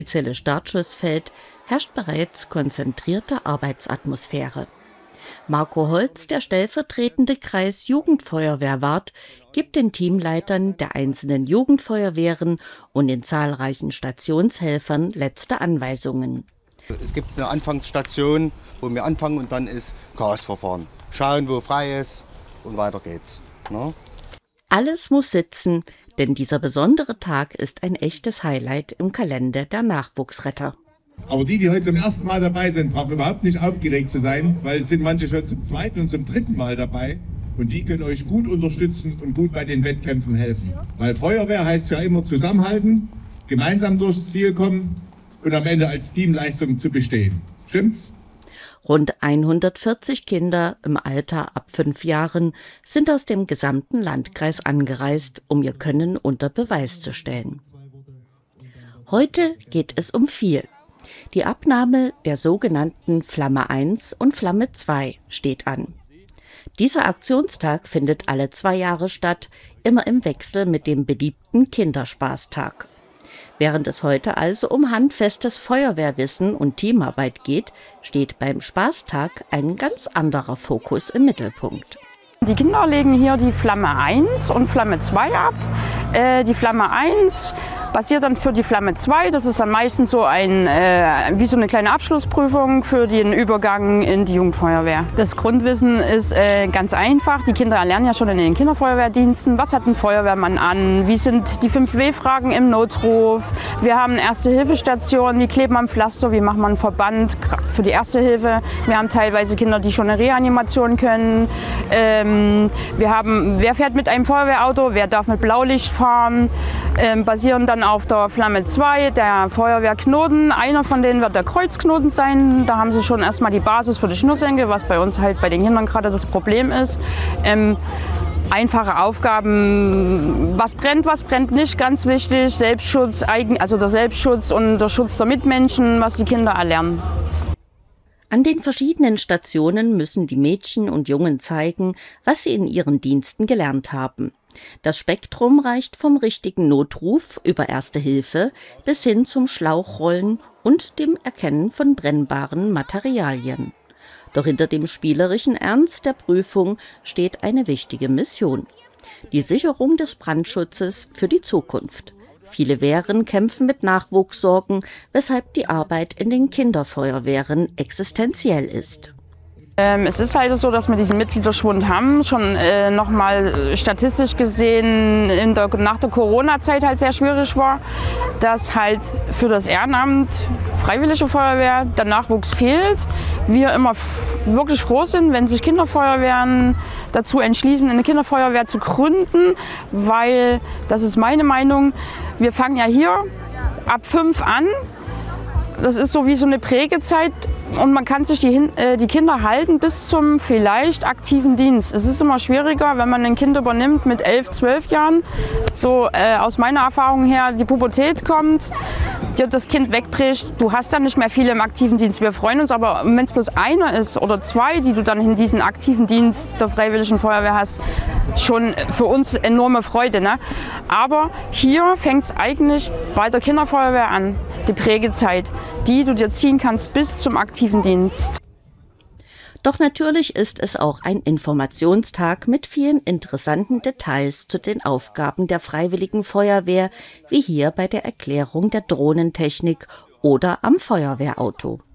offizielle Startschuss fällt, herrscht bereits konzentrierte Arbeitsatmosphäre. Marco Holz, der stellvertretende Kreisjugendfeuerwehrwart, gibt den Teamleitern der einzelnen Jugendfeuerwehren und den zahlreichen Stationshelfern letzte Anweisungen. Es gibt eine Anfangsstation, wo wir anfangen, und dann ist Chaosverfahren. Schauen, wo frei ist, und weiter geht's. Ne? Alles muss sitzen, denn dieser besondere Tag ist ein echtes Highlight im Kalender der Nachwuchsretter. Aber die heute zum ersten Mal dabei sind, brauchen überhaupt nicht aufgeregt zu sein, weil es sind manche schon zum zweiten und zum dritten Mal dabei. Und die können euch gut unterstützen und gut bei den Wettkämpfen helfen. Weil Feuerwehr heißt ja immer zusammenhalten, gemeinsam durchs Ziel kommen und am Ende als Teamleistung zu bestehen. Stimmt's? Rund 140 Kinder im Alter ab 5 Jahren sind aus dem gesamten Landkreis angereist, um ihr Können unter Beweis zu stellen. Heute geht es um viel. Die Abnahme der sogenannten Flamme 1 und Flamme 2 steht an. Dieser Aktionstag findet alle 2 Jahre statt, immer im Wechsel mit dem beliebten Kinderspaßtag. Während es heute also um handfestes Feuerwehrwissen und Teamarbeit geht, steht beim Spaßtag ein ganz anderer Fokus im Mittelpunkt. Die Kinder legen hier die Flamme 1 und Flamme 2 ab. Die Flamme 1 basiert dann für die Flamme 2. Das ist dann meistens so wie so eine kleine Abschlussprüfung für den Übergang in die Jugendfeuerwehr. Das Grundwissen ist ganz einfach. Die Kinder lernen ja schon in den Kinderfeuerwehrdiensten. Was hat ein Feuerwehrmann an? Wie sind die 5W-Fragen im Notruf? Wir haben eine Erste-Hilfe-Station. Wie klebt man Pflaster? Wie macht man einen Verband für die Erste Hilfe? Wir haben teilweise Kinder, die schon eine Reanimation können. Wer fährt mit einem Feuerwehrauto? Wer darf mit Blaulicht fahren? Basieren dann auf der Flamme 2, der Feuerwehrknoten. Einer von denen wird der Kreuzknoten sein. Da haben sie schon erstmal die Basis für die Schnürsenkel, was bei uns halt bei den Kindern gerade das Problem ist. Einfache Aufgaben, was brennt nicht, ganz wichtig. Selbstschutz, also der Selbstschutz und der Schutz der Mitmenschen, was die Kinder erlernen. An den verschiedenen Stationen müssen die Mädchen und Jungen zeigen, was sie in ihren Diensten gelernt haben. Das Spektrum reicht vom richtigen Notruf über Erste Hilfe bis hin zum Schlauchrollen und dem Erkennen von brennbaren Materialien. Doch hinter dem spielerischen Ernst der Prüfung steht eine wichtige Mission: die Sicherung des Brandschutzes für die Zukunft. Viele Wehren kämpfen mit Nachwuchssorgen, weshalb die Arbeit in den Kinderfeuerwehren existenziell ist. Es ist halt so, dass wir diesen Mitgliederschwund haben, schon nochmal statistisch gesehen nach der Corona-Zeit halt sehr schwierig war, dass halt für das Ehrenamt, Freiwillige Feuerwehr, der Nachwuchs fehlt. Wir immer wirklich froh sind, wenn sich Kinderfeuerwehren dazu entschließen, eine Kinderfeuerwehr zu gründen, weil, das ist meine Meinung, wir fangen ja hier ab 5 an. Das ist so wie so eine Prägezeit und man kann sich die Kinder halten bis zum vielleicht aktiven Dienst. Es ist immer schwieriger, wenn man ein Kind übernimmt mit 11, 12 Jahren. So aus meiner Erfahrung her, die Pubertät kommt, dir das Kind wegbricht, du hast dann nicht mehr viele im aktiven Dienst. Wir freuen uns aber, wenn es bloß einer ist oder 2, die du dann in diesen aktiven Dienst der Freiwilligen Feuerwehr hast, schon für uns enorme Freude. Ne? Aber hier fängt es eigentlich bei der Kinderfeuerwehr an, die Prägezeit, die du dir ziehen kannst bis zum aktiven Dienst. Doch natürlich ist es auch ein Informationstag mit vielen interessanten Details zu den Aufgaben der Freiwilligen Feuerwehr, wie hier bei der Erklärung der Drohnentechnik oder am Feuerwehrauto.